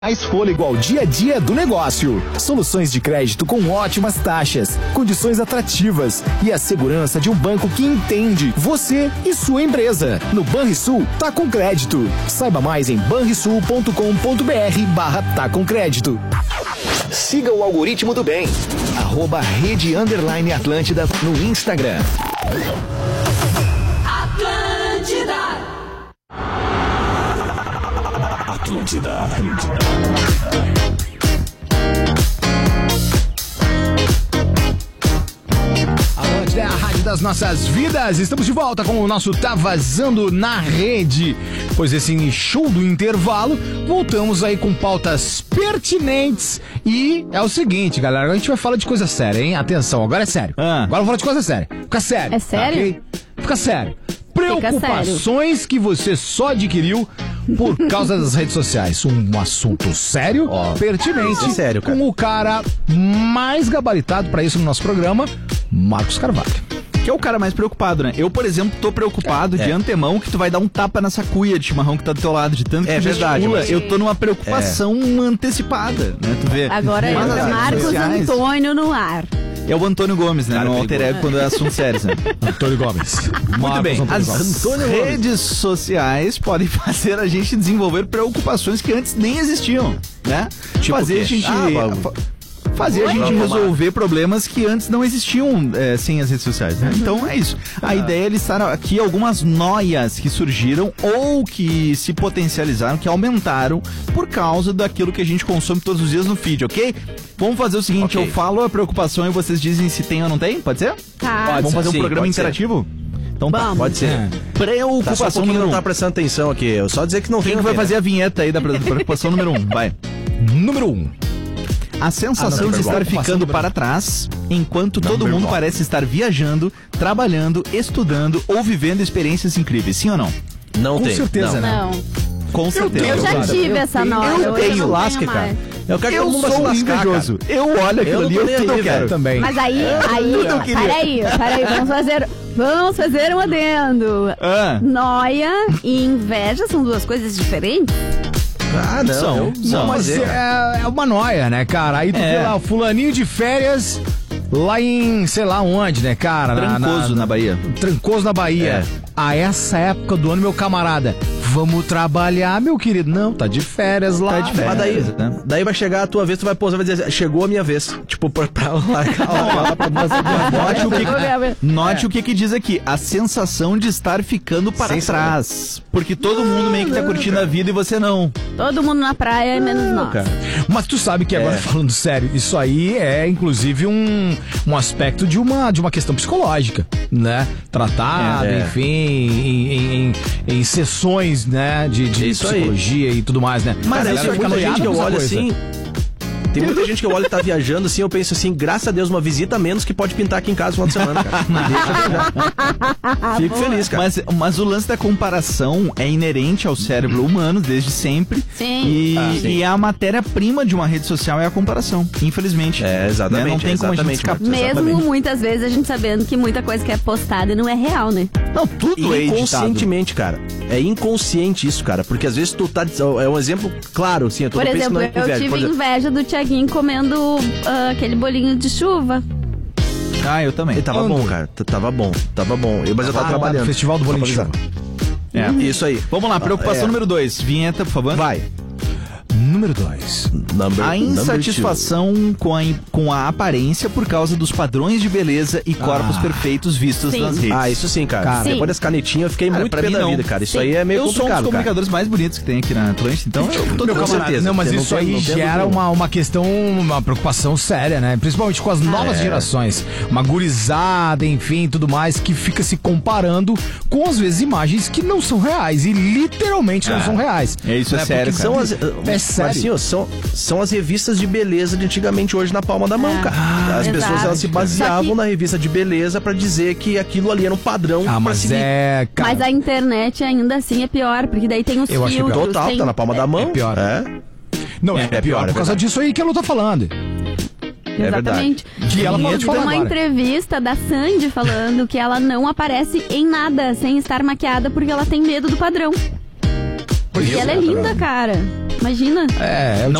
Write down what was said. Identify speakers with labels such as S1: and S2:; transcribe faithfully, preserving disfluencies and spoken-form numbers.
S1: Mais fôlego ao dia a dia do negócio. Soluções de crédito com ótimas taxas, condições atrativas e a segurança de um banco que entende você e sua empresa. No Banrisul, tá com crédito. Saiba mais em banrisul ponto com ponto br barra tá com crédito. Siga o algoritmo do bem. Arroba Rede Underline Atlântida no Instagram.
S2: Atlântida.
S1: Atlântida, Atlântida. Atlântida é a rádio das nossas vidas. Estamos de volta com o nosso Tá Vazando na Rede. Pois esse show do intervalo, voltamos aí com pautas pertinentes. E é o seguinte, galera, agora a gente vai falar de coisa séria, hein? Atenção, agora é sério. Ah. Agora eu vou falar de coisa séria. Fica sério.
S3: É sério?
S1: Okay? Fica sério. Preocupações que você só adquiriu por causa das redes sociais. Um assunto sério, oh, pertinente, é sério, com o cara mais gabaritado pra isso no nosso programa, Marcos Carvalho.
S4: Que é o cara mais preocupado, né? Eu, por exemplo, tô preocupado é, de é. antemão que tu vai dar um tapa nessa cuia de chimarrão que tá do teu lado, de tanto que
S5: é
S4: tu
S5: verdade,
S4: gesticula. Eu tô numa preocupação é. antecipada, né? Tu vê.
S3: Agora é o Marcos sociais. Antônio no ar.
S4: É o Antônio Gomes, né? Cara, no alter ego quando é assunto sério, né?
S1: Antônio Gomes.
S4: Muito
S1: Marcos
S4: bem.
S1: Antônio
S4: As
S1: Gomes.
S4: redes sociais podem fazer a gente desenvolver preocupações que antes nem existiam, né?
S5: Tipo
S4: fazer a gente... Ah, fazer a gente resolver problemas que antes não existiam é, sem as redes sociais, né? Então é isso. A ideia é listar aqui algumas noias que surgiram ou que se potencializaram, que aumentaram por causa daquilo que a gente consome todos os dias no feed, ok? Vamos fazer o seguinte, okay. eu falo a preocupação e vocês dizem se tem ou não tem, pode ser?
S3: Tá.
S4: Pode Vamos fazer um
S5: sim,
S4: programa interativo? Ser. Então
S3: Vamos.
S4: tá, pode ser. É. Preocupação
S5: tá, só um
S4: número
S5: não
S4: um.
S5: tá prestando atenção aqui, eu só dizer que não
S4: Quem
S5: tem.
S4: que vai fazer a vinheta aí da preocupação número um? Vai.
S1: Número um.
S4: A sensação ah, não, de estar ficando para trás, enquanto não, todo mundo parece estar viajando, trabalhando, estudando ou vivendo experiências incríveis. Sim ou não?
S5: Não
S1: Com
S5: tem.
S1: certeza,
S3: não.
S1: né?
S3: Não.
S4: Com certeza.
S3: Eu já tive eu essa noia.
S4: Eu, eu tenho lasca, cara. Eu quero eu todo mundo se invejoso. Cara. Eu olho aquilo ali, eu, eu, eu quero também.
S3: Mas aí, aí, peraí, peraí, vamos fazer, vamos fazer um adendo.
S4: Ah.
S3: Noia e inveja são duas coisas diferentes?
S5: Ah, não.
S4: São,
S5: eu,
S4: são.
S1: Não, mas é, é uma noia, né, cara? Aí tu é. vê lá o fulaninho de férias lá em, sei lá onde, né, cara?
S4: Trancoso, na, na, na Bahia.
S1: Trancoso na Bahia. É. A essa época do ano, meu camarada, vamos trabalhar, meu querido. Não, tá de férias lá.
S5: Tá de férias. Mas daí, né? daí vai chegar a tua vez, tu vai posar, vai dizer, chegou a minha vez. Tipo, pra, pra largar pra
S4: Note, o que, note é. o que que diz aqui. A sensação de estar ficando para Sem trás. Saber. Porque todo mundo meio que tá curtindo a vida e você não.
S3: Todo mundo na praia, menos nós. Cara.
S1: Mas tu sabe que agora, é. falando sério, isso aí é inclusive um, um aspecto de uma, de uma questão psicológica, né? Tratado, é. enfim, em, em, em, em sessões, né? De, de psicologia aí. E tudo mais, né?
S5: Mas é isso, muita gente que eu olho assim... Tem muita gente que eu olho e tá viajando assim, eu penso assim, graças a Deus, uma visita a menos que pode pintar aqui em casa no final de semana, cara. Deixa Fico Boa. feliz, cara.
S4: Mas, mas o lance da comparação é inerente ao cérebro humano desde sempre.
S3: Sim.
S4: E,
S5: ah, sim.
S4: e a matéria-prima de uma rede social é a comparação, infelizmente.
S5: É, exatamente.
S4: Né? Não tem como a gente
S3: escapar. Mesmo
S4: exatamente.
S3: muitas vezes a gente sabendo que muita coisa que é postada não é real, né?
S4: Não, tudo é
S5: inconscientemente, cara. É inconsciente isso, cara. Porque às vezes tu tá... É um exemplo claro, assim. Eu tô
S3: Por exemplo, eu inveja, tive por exemplo. inveja do Thiaguinho comendo uh, aquele bolinho de chuva.
S4: Ah, eu também.
S5: E tava
S1: Quando?
S5: bom, cara. Tava bom. Tava bom. Eu, mas eu tava ah, trabalhando.
S1: Festival do bolinho de chuva.
S4: É, uhum. Isso aí. Vamos lá, preocupação ah, é. número dois. Vinheta, por favor.
S5: Vai.
S1: Número dois.
S4: A insatisfação com a, com a aparência por causa dos padrões de beleza e corpos ah, perfeitos vistos
S3: sim.
S4: nas redes.
S5: Ah, isso sim, cara. cara
S3: sim.
S5: Depois das canetinhas eu fiquei cara, muito pé da vida, cara. Isso sim. aí é meio
S4: eu
S5: complicado,
S4: Eu sou um dos comunicadores
S5: cara.
S4: mais bonitos que tem aqui na Atlântida, então eu tô com certeza.
S1: Não, mas
S4: eu
S1: isso
S4: não
S1: aí
S4: tenho,
S1: gera uma, uma questão, uma preocupação séria, né? Principalmente com as novas é. gerações. Uma gurizada, enfim, tudo mais, que fica se comparando com, às vezes, imagens que não são reais e literalmente ah, não são reais.
S4: É isso, né? é sério,
S5: são as,
S1: É sério.
S5: Assim, ó, são, são as revistas de beleza de antigamente, hoje na palma da mão,
S3: é.
S5: cara.
S3: Ah,
S5: as
S3: exato.
S5: pessoas, elas se baseavam que... na revista de beleza pra dizer que aquilo ali era um padrão
S1: ah,
S5: pra
S1: mas
S5: seguir.
S1: É, cara...
S3: Mas a internet ainda assim é pior, porque daí tem os
S1: Eu
S3: filtros.
S1: acho
S5: Total,
S3: tem...
S5: tá na palma
S1: é,
S5: da mão.
S1: É pior.
S5: É.
S1: Não, é,
S5: é,
S1: é pior,
S5: pior
S1: por causa
S5: é
S1: disso aí que ela tá falando.
S3: Exatamente.
S1: É que ela
S3: e foi uma entrevista da Sandy falando que ela não aparece em nada sem estar maquiada porque ela tem medo do padrão. Pois e ela é linda, cara. Imagina.
S6: É, é o